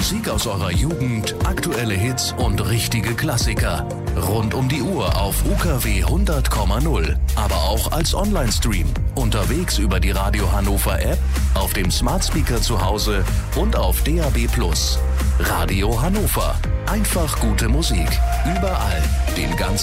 Musik aus eurer Jugend, aktuelle Hits und richtige Klassiker. Rund um die Uhr auf UKW 100,0. Aber auch als Online-Stream. Unterwegs über die Radio Hannover App, auf dem Smart Speaker zu Hause und auf DAB+. Radio Hannover. Einfach gute Musik. Überall. Den ganzen